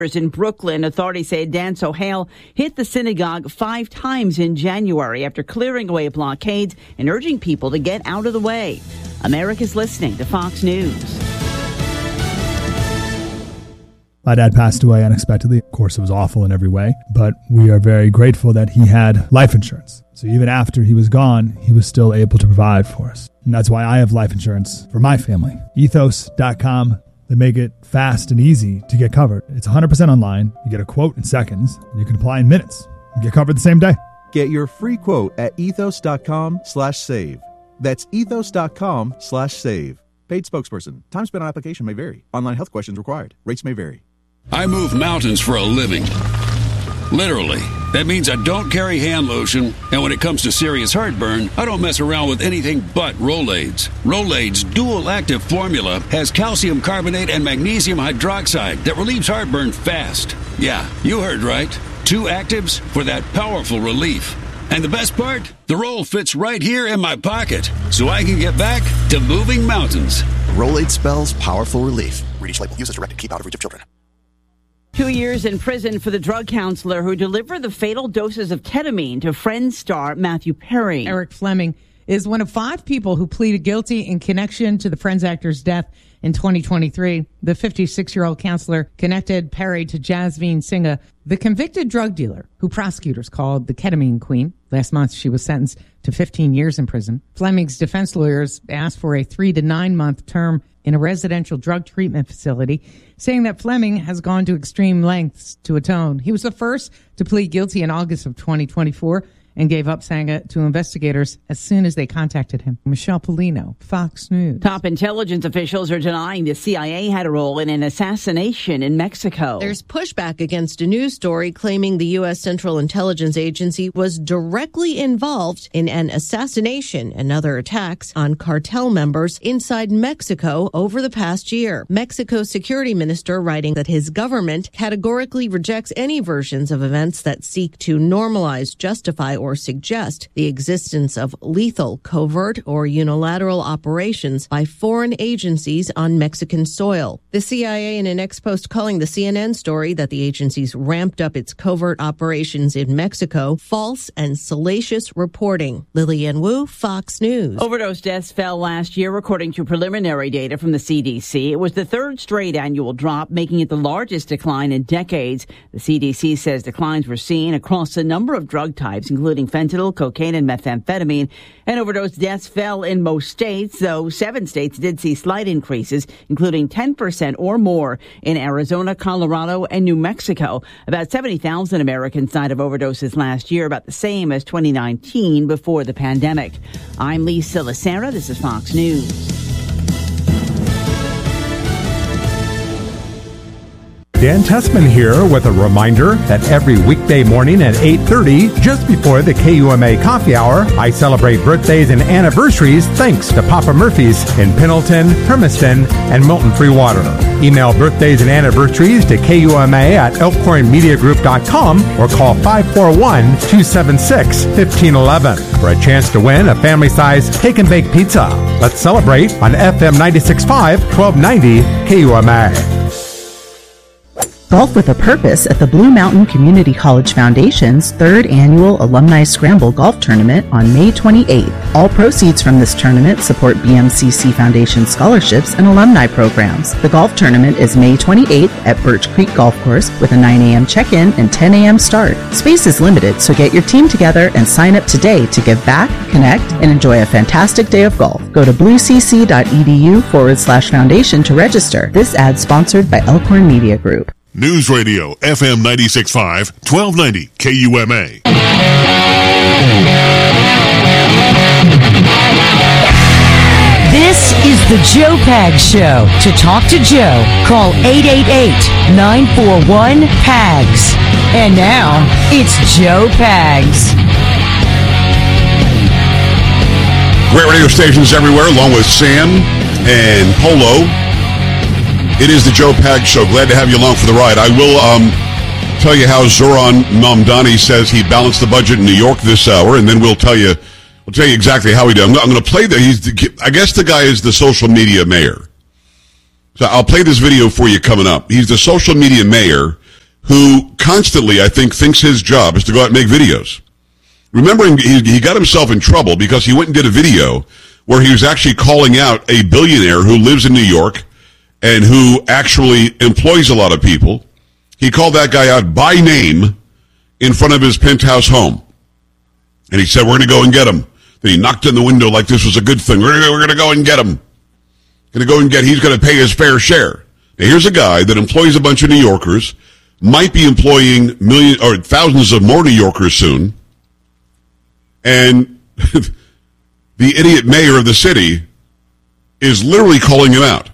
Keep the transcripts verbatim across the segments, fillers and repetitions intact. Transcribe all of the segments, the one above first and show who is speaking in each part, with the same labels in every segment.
Speaker 1: In Brooklyn, authorities say Dan Sohail hit the synagogue five times in January after clearing away blockades and urging people to get out of the way. America's listening to Fox News.
Speaker 2: My dad passed away unexpectedly. Of course, it was awful in every way, but we are very grateful that he had life insurance. So even after he was gone, he was still able to provide for us. And that's why I have life insurance for my family. ethos dot com. They make it fast and easy to get covered. It's one hundred percent online. You get a quote in seconds. You can apply in minutes. You get covered the same day.
Speaker 3: Get your free quote at ethos dot com slash save. That's ethos dot com slash save. Paid spokesperson. Time spent on application may vary. Online health questions required. Rates may vary.
Speaker 4: I move mountains for a living. Literally. That means I don't carry hand lotion, and when it comes to serious heartburn, I don't mess around with anything but Rolaids. Rolaids' dual-active formula has calcium carbonate and magnesium hydroxide that relieves heartburn fast. Yeah, you heard right. Two actives for that powerful relief. And the best part? The roll fits right here in my pocket, so I can get back to moving mountains.
Speaker 5: Rolaid spells powerful relief. Read each label. Use as directed. Keep out of reach of children.
Speaker 1: Two years in prison for the drug counselor who delivered the fatal doses of ketamine to Friends star Matthew Perry.
Speaker 6: Eric Fleming is one of five people who pleaded guilty in connection to the Friends actor's death in twenty twenty-three. The fifty-six-year-old counselor connected Perry to Jasmine Singh, the convicted drug dealer who prosecutors called the ketamine queen. Last month, she was sentenced to fifteen years in prison. Fleming's defense lawyers asked for a three to nine month term in a residential drug treatment facility, saying that Fleming has gone to extreme lengths to atone. He was the first to plead guilty in August of twenty twenty-four and gave up Sangha to investigators as soon as they contacted him. Michelle Polino, Fox News.
Speaker 1: Top intelligence officials are denying the C I A had a role in an assassination in Mexico.
Speaker 7: There's pushback against a news story claiming the U S Central Intelligence Agency was directly involved in an assassination and other attacks on cartel members inside Mexico over the past year. Mexico's security minister writing that his government categorically rejects any versions of events that seek to normalize, justify, or suggest the existence of lethal, covert, or unilateral operations by foreign agencies on Mexican soil. The C I A in an ex-post calling the C N N story that the agency's ramped up its covert operations in Mexico false and salacious reporting. Lillian Wu, Fox News.
Speaker 1: Overdose deaths fell last year, according to preliminary data from the C D C. It was the third straight annual drop, making it the largest decline in decades. The C D C says declines were seen across a number of drug types, including fentanyl, cocaine, and methamphetamine. And overdose deaths fell in most states, though seven states did see slight increases, including ten percent or more in Arizona, Colorado, and New Mexico. About seventy thousand Americans died of overdoses last year, about the same as twenty nineteen before the pandemic. I'm Lisa Lacera. This is Fox News.
Speaker 8: Dan Tessman here with a reminder that every weekday morning at eight thirty, just before the K U M A coffee hour, I celebrate birthdays and anniversaries thanks to Papa Murphy's in Pendleton, Hermiston, and Milton Free Water. Email birthdays and anniversaries to K U M A at elkhorn media group dot com or call five four one, two seven six, one five one one for a chance to win a family-sized take and bake pizza. Let's celebrate on F M ninety-six point five, twelve ninety K U M A.
Speaker 9: Golf with a Purpose at the Blue Mountain Community College Foundation's third annual Alumni Scramble Golf Tournament on May twenty-eighth. All proceeds from this tournament support B M C C Foundation scholarships and alumni programs. The golf tournament is May twenty-eighth at Birch Creek Golf Course with a nine a.m. check-in and ten a.m. start. Space is limited, so get your team together and sign up today to give back, connect, and enjoy a fantastic day of golf. Go to bluecc.edu forward slash foundation to register. This ad sponsored by Elkhorn Media Group.
Speaker 10: News Radio, F M ninety-six point five, twelve ninety K U M A.
Speaker 11: This is the Joe Pags Show. To talk to Joe, call eight eight eight, nine four one, P A G S. And now, it's Joe Pags.
Speaker 10: Great radio stations everywhere, along with Sam and Polo. It is the Joe Pags Show. Glad to have you along for the ride. I will um, tell you how Zoran Mamdani says he balanced the budget in New York this hour, and then we'll tell you we'll tell you exactly how he did. I'm, I'm going to play the. He's the, I guess the guy is the social media mayor. So I'll play this video for you coming up. He's the social media mayor who constantly, I think, thinks his job is to go out and make videos. Remember, he, he got himself in trouble because he went and did a video where he was actually calling out a billionaire who lives in New York and who actually employs a lot of people. He called that guy out by name in front of his penthouse home. And he said, we're going to go and get him. Then he knocked on the window like this was a good thing. We're going to go and get him. Going to go and get, he's going to pay his fair share. Now, here's a guy that employs a bunch of New Yorkers, might be employing million or thousands of more New Yorkers soon. And the idiot mayor of the city is literally calling him out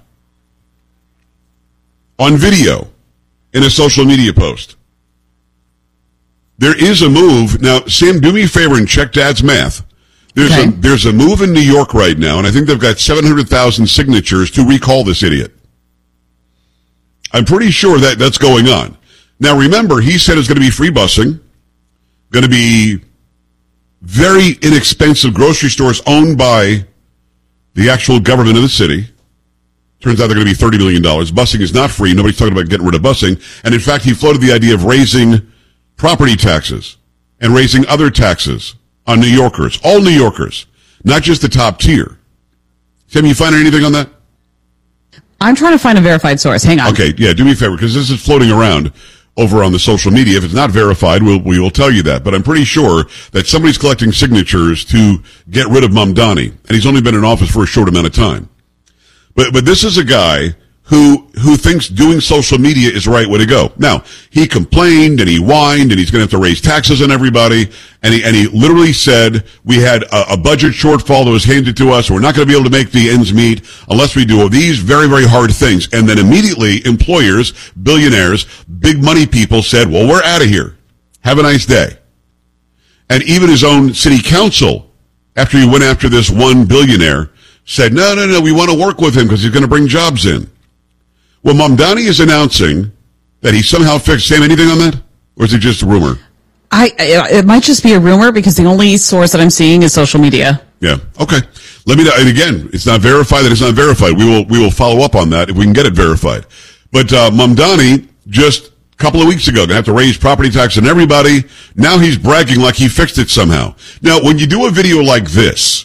Speaker 10: on video in a social media post. There is a move. Now, Sam, do me a favor and check Dad's math. There's okay. a there's a move in New York right now, and I think they've got seven hundred thousand signatures to recall this idiot. I'm pretty sure that that's going on. Now, remember, he said it's going to be free busing, going to be very inexpensive grocery stores owned by the actual government of the city. Turns out they're going to be thirty million dollars. Busing is not free. Nobody's talking about getting rid of busing. And in fact, he floated the idea of raising property taxes and raising other taxes on New Yorkers. All New Yorkers, not just the top tier. Sam, you find anything on that?
Speaker 12: I'm trying to find a verified source. Hang on.
Speaker 10: Okay, yeah, do me a favor, because this is floating around over on the social media. If it's not verified, we'll, we will tell you that. But I'm pretty sure that somebody's collecting signatures to get rid of Mamdani, and he's only been in office for a short amount of time. But but this is a guy who who thinks doing social media is the right way to go. Now, he complained and he whined and he's going to have to raise taxes on everybody. And he, and he literally said, we had a, a budget shortfall that was handed to us. We're not going to be able to make the ends meet unless we do these very, very hard things. And then immediately employers, billionaires, big money people said, well, we're out of here. Have a nice day. And even his own city council, after he went after this one billionaire, said, no, no, no, we want to work with him because he's going to bring jobs in. Well, Mamdani is announcing that he somehow fixed. Sam, anything on that? Or is it just a rumor?
Speaker 12: I, it might just be a rumor because the only source that I'm seeing is social media.
Speaker 10: Yeah. Okay. Let me know. And again, it's not verified that it's not verified. We will, we will follow up on that if we can get it verified. But, uh, Mamdani just a couple of weeks ago going to have to raise property tax on everybody. Now he's bragging like he fixed it somehow. Now, when you do a video like this,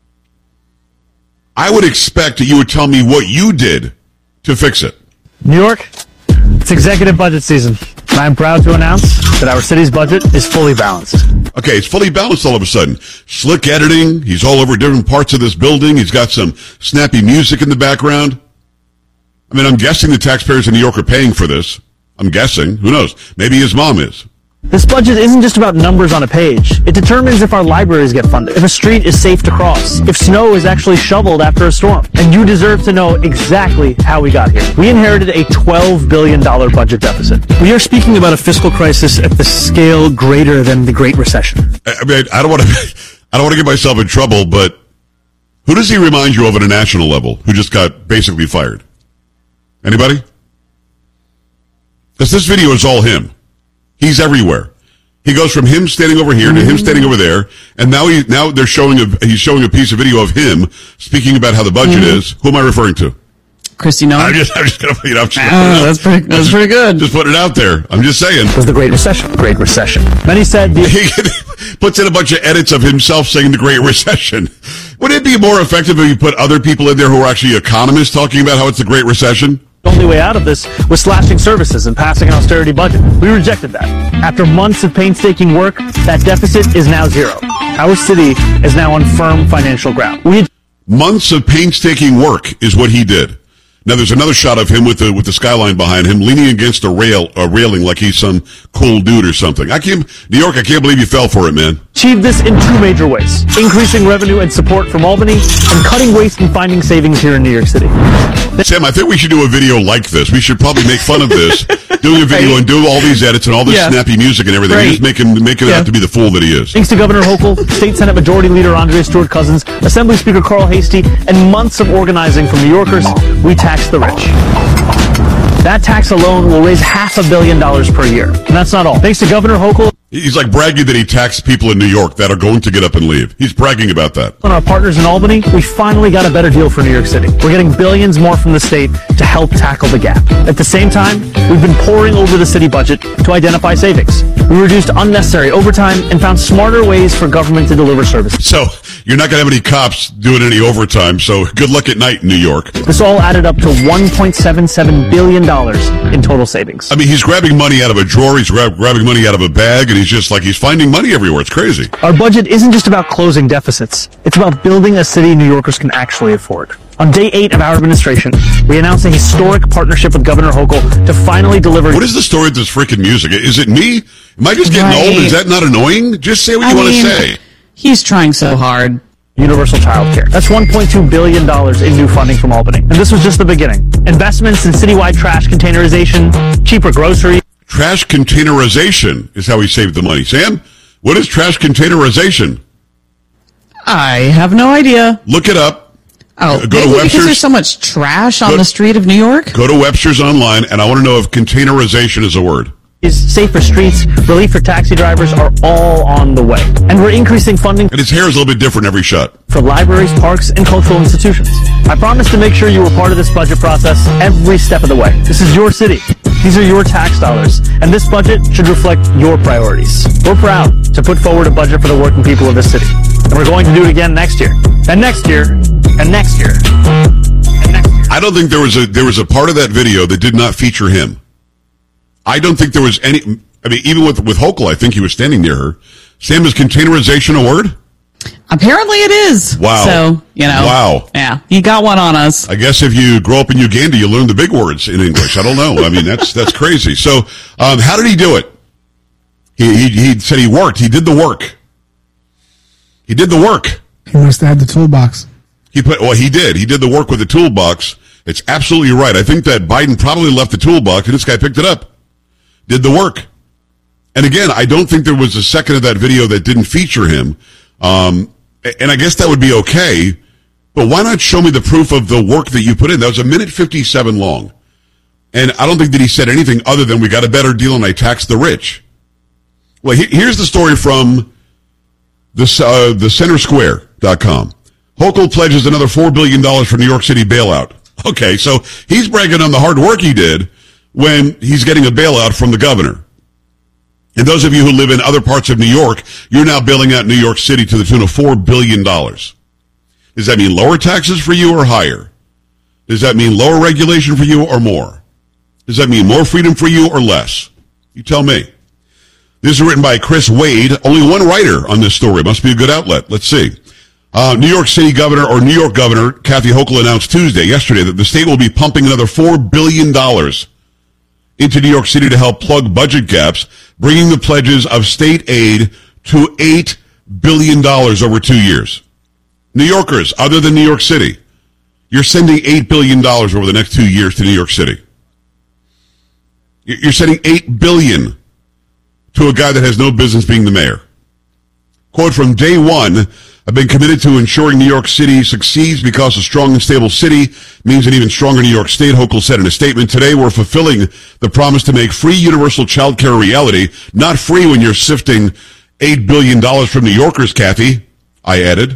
Speaker 10: I would expect that you would tell me what you did to fix it.
Speaker 13: New York, it's executive budget season. And I'm proud to announce that our city's budget is fully balanced.
Speaker 10: Okay, it's fully balanced all of a sudden. Slick editing. He's all over different parts of this building. He's got some snappy music in the background. I mean, I'm guessing the taxpayers in New York are paying for this. I'm guessing. Who knows? Maybe his mom is.
Speaker 13: This budget isn't just about numbers on a page. It determines if our libraries get funded, if a street is safe to cross, if snow is actually shoveled after a storm. And you deserve to know exactly how we got here. We inherited a twelve billion dollars budget deficit. We are speaking about a fiscal crisis at the scale greater than the Great Recession.
Speaker 10: I mean, I don't want to, I don't want to get myself in trouble, but who does he remind you of at a national level who just got basically fired? Anybody? Because this video is all him. He's everywhere. He goes from him standing over here to him standing over there, and now he now they're showing a he's showing a piece of video of him speaking about how the budget mm-hmm. is. Who am I referring to?
Speaker 12: Kristi Noem.
Speaker 10: I'm just I'm just gonna you know, I'm just
Speaker 12: oh, that's pretty that's
Speaker 10: just,
Speaker 12: pretty good.
Speaker 10: Just put it out there. I'm just saying.
Speaker 13: It was the Great Recession. Great Recession. Many said the-
Speaker 10: he puts in a bunch of edits of himself saying the Great Recession. Would it be more effective if you put other people in there who are actually economists talking about how it's the Great Recession?
Speaker 13: The only way out of this was slashing services and passing an austerity budget. We rejected that. After months of painstaking work, that deficit is now zero. Our city is now on firm financial ground. We had-
Speaker 10: months of painstaking work is what he did. Now there's another shot of him with the with the skyline behind him, leaning against a rail, a railing like he's some cool dude or something. I can't, New York, I can't believe you fell for it, man.
Speaker 13: Achieved this in two major ways: increasing revenue and support from Albany, and cutting waste and finding savings here in New York City.
Speaker 10: Sam, I think we should do a video like this. We should probably make fun of this, doing a video right. and do all these edits and all this yeah. snappy music and everything. Right. Just make him make it yeah. out to be the fool that he is.
Speaker 13: Thanks to Governor Hochul, State Senate Majority Leader Andrea Stewart-Cousins, Assembly Speaker Carl Hastie, and months of organizing from New Yorkers, we tax the rich. That tax alone will raise half a billion dollars per year. And that's not all. Thanks to Governor Hochul.
Speaker 10: He's like bragging that he taxed people in New York that are going to get up and leave. He's bragging about that.
Speaker 13: On our partners in Albany, we finally got a better deal for New York City. We're getting billions more from the state to help tackle the gap. At the same time, we've been poring over the city budget to identify savings. We reduced unnecessary overtime and found smarter ways for government to deliver services.
Speaker 10: So you're not going to have any cops doing any overtime, so good luck at night in New York.
Speaker 13: This all added up to one point seven seven billion dollars in total savings.
Speaker 10: I mean, he's grabbing money out of a drawer, he's grab, grabbing money out of a bag, and he's just like, he's finding money everywhere. It's crazy.
Speaker 13: Our budget isn't just about closing deficits. It's about building a city New Yorkers can actually afford. On day eight of our administration, we announced a historic partnership with Governor Hochul to finally deliver...
Speaker 10: What is the story of this freaking music? Is it me? Am I just getting
Speaker 12: Right.
Speaker 10: old? Is that not annoying? Just say what you
Speaker 12: I
Speaker 10: want to
Speaker 12: mean,
Speaker 10: say.
Speaker 12: He's trying so hard.
Speaker 13: Universal child care. That's one point two billion dollars in new funding from Albany. And this was just the beginning. Investments in citywide trash containerization, cheaper groceries...
Speaker 10: Trash containerization is how he saved the money. Sam, what is trash containerization?
Speaker 12: I have no idea.
Speaker 10: Look it up.
Speaker 12: Oh,
Speaker 10: Go to
Speaker 12: maybe because
Speaker 10: Webster's.
Speaker 12: there's so much trash on
Speaker 10: Go-
Speaker 12: the street of New York?
Speaker 10: Go to Webster's online, and I want to know if containerization is a word.
Speaker 13: Safer streets, relief for taxi drivers are all on the way. And we're increasing funding
Speaker 10: And his hair is a little bit different every shot.
Speaker 13: for libraries, parks, and cultural institutions. I promise to make sure you were part of this budget process every step of the way. This is your city. These are your tax dollars. And this budget should reflect your priorities. We're proud to put forward a budget for the working people of this city. And we're going to do it again next year. And next year. And next year. And next year.
Speaker 10: I don't think there was a there was a part of that video that did not feature him. I don't think there was any. I mean, even with with Hochul, I think he was standing near her. Sam, is containerization a word?
Speaker 12: Apparently it is.
Speaker 10: Wow.
Speaker 12: So, you know.
Speaker 10: Wow.
Speaker 12: Yeah, he got one on us.
Speaker 10: I guess if you grow up in Uganda, you learn the big words in English. I don't know. I mean, that's that's crazy. So, um, how did he do it? He, he he said he worked. He did the work. He did the work.
Speaker 14: He must have had the toolbox.
Speaker 10: He put. Well, he did. He did the work with the toolbox. It's absolutely right. I think that Biden probably left the toolbox, and this guy picked it up. Did the work. And again, I don't think there was a second of that video that didn't feature him. Um, and I guess that would be okay. But why not show me the proof of the work that you put in? That was a minute fifty-seven long. And I don't think that he said anything other than we got a better deal and I taxed the rich. Well, he, here's the story from the, uh, the center square dot com. Hochul pledges another four billion dollars for New York City bailout. Okay, so he's bragging on the hard work he did when he's getting a bailout from the governor. And those of you who live in other parts of New York, you're now bailing out New York City to the tune of four billion dollars. Does that mean lower taxes for you or higher? Does that mean lower regulation for you or more? Does that mean more freedom for you or less? You tell me. This is written by Chris Wade. Only one writer on this story. Must be a good outlet. Let's see. Uh, New York City Governor, or New York Governor, Kathy Hochul announced Tuesday, yesterday, that the state will be pumping another four billion dollars into New York City to help plug budget gaps, bringing the pledges of state aid to eight billion dollars over two years. New Yorkers, other than New York City, you're sending eight billion dollars over the next two years to New York City. You're sending eight billion dollars to a guy that has no business being the mayor. Quote, from day one, I've been committed to ensuring New York City succeeds because a strong and stable city means an even stronger New York State, Hochul said in a statement. Today, we're fulfilling the promise to make free universal child care a reality. Not free when you're sifting eight billion dollars from New Yorkers, Kathy, I added.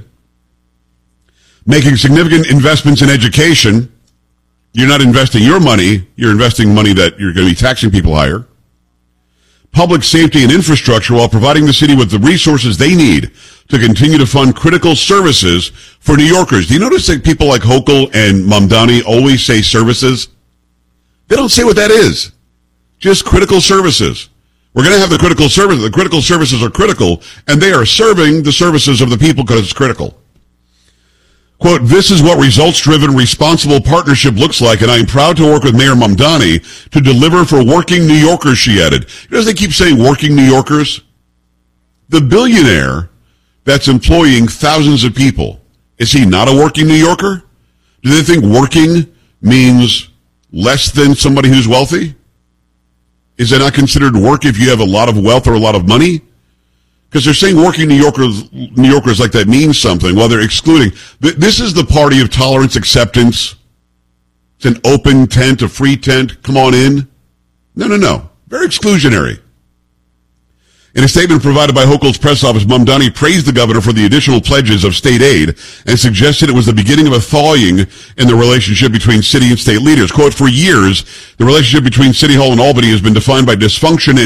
Speaker 10: Making significant investments in education. You're not investing your money. You're investing money that you're going to be taxing people higher. Public safety and infrastructure while providing the city with the resources they need to continue to fund critical services for New Yorkers. Do you notice that people like Hochul and Mamdani always say services? They don't say what that is. Just critical services. We're going to have the critical services. The critical services are critical, and they are serving the services of the people because it's critical. Quote, this is what results-driven, responsible partnership looks like, and I am proud to work with Mayor Mamdani to deliver for working New Yorkers, she added. You know, they keep saying working New Yorkers? The billionaire that's employing thousands of people, is he not a working New Yorker? Do they think working means less than somebody who's wealthy? Is it not considered work if you have a lot of wealth or a lot of money? Because they're saying working New Yorkers, New Yorkers like that means something. Well, they're excluding. This is the party of tolerance, acceptance. It's an open tent, a free tent. Come on in. No, no, no. Very exclusionary. In a statement provided by Hochul's press office, Mamdani praised the governor for the additional pledges of state aid and suggested it was the beginning of a thawing in the relationship between city and state leaders. Quote, for years, the relationship between City Hall and Albany has been defined by dysfunction and